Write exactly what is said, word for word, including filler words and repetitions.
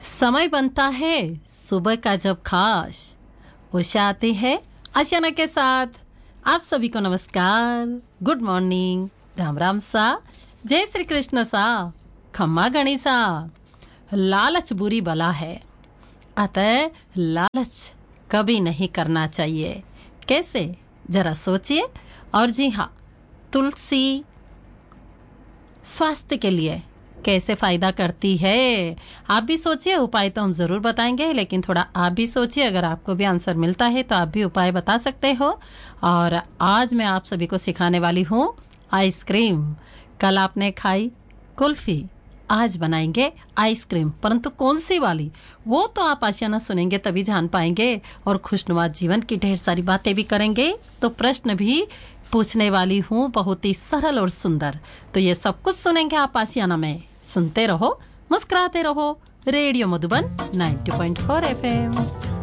समय बनता है सुबह का जब खास उषा आती है आशियाना के साथ। आप सभी को नमस्कार, गुड मॉर्निंग, राम राम सा, जय श्री कृष्ण सा, खम्मा गणिसा। लालच बुरी बला है, अतः लालच कभी नहीं करना चाहिए। कैसे, जरा सोचिए। और जी हाँ, तुलसी स्वास्थ्य के लिए कैसे फायदा करती है, आप भी सोचिए। उपाय तो हम जरूर बताएंगे, लेकिन थोड़ा आप भी सोचिए। अगर आपको भी आंसर मिलता है तो आप भी उपाय बता सकते हो। और आज मैं आप सभी को सिखाने वाली हूँ आइसक्रीम। कल आपने खाई कुल्फी, आज बनाएंगे आइसक्रीम, परंतु कौन सी वाली, वो तो आप आशियाना सुनेंगे तभी जान पाएंगे। और खुशनुमा जीवन की ढेर सारी बातें भी करेंगे, तो प्रश्न भी पूछने वाली हूँ बहुत ही सरल और सुंदर। तो ये सब कुछ सुनेंगे आप आशियाना में। सुनते रहो, मुस्कुराते रहो। Radio Madhuban ninety point four FM.